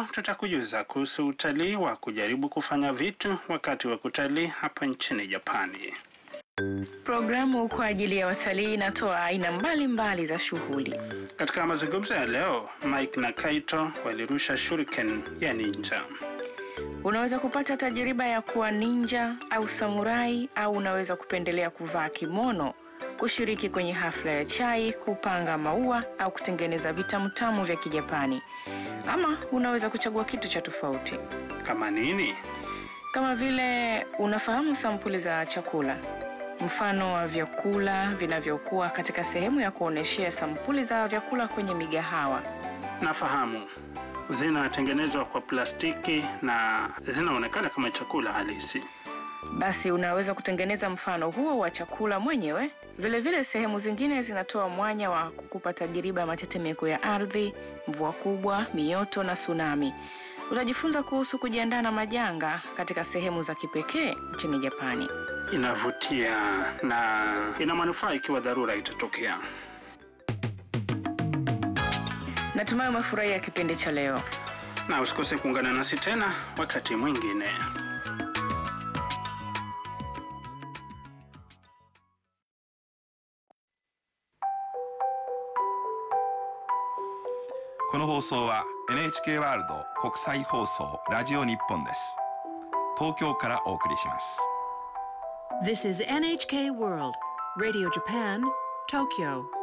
Leo tutakujuza kuhusu utalii wa kujaribu kufanya vitu wakati wa kutalii hapa nchini Japani. Programu kwa ajili ya watalii inatoa aina mbalimbali za shughuli. Katika mazungumzo ya leo, Mike na Kaito walirusha shuriken ya ninja. Unaweza kupata tajiriba ya kuwa ninja au samurai, au unaweza kupendelea kuvaa kimono, kushiriki kwenye hafla ya chai, kupanga maua au kutengeneza vitamutamu vya Kijapani. Ama unaweza kuchagua kitu cha tofauti. Kama nini? Kama vile unafahamu sampuli za chakula. Mfano wa vyakula vinavyokuwa katika sehemu ya kuoneshea sampuli za vyakula kwenye migahawa. Nafahamu. Zinatengenezwa kwa plastiki na zinaonekana kama chakula halisi. Basi unaweza kutengeneza mfano huo wa chakula mwenyewe. Vile vile sehemu zingine zinatoa mwanya wa kukupa tajiriba ya matetemeko ya ardhi, mvua kubwa, mioto na tsunami. Utajifunza kuhusu kujiandaa na majanga katika sehemu za kipekee nchini Japani. Inavutia na ina manufaa ikiwa dharura itatokea. Natumai umefurahia kipindi cha leo. Na usikose kuungana nasi tena wakati mwingine. この放送は NHK ワールド国際放送ラジオ日本です。東京からお送りします。 This is NHK World, Radio Japan, Tokyo.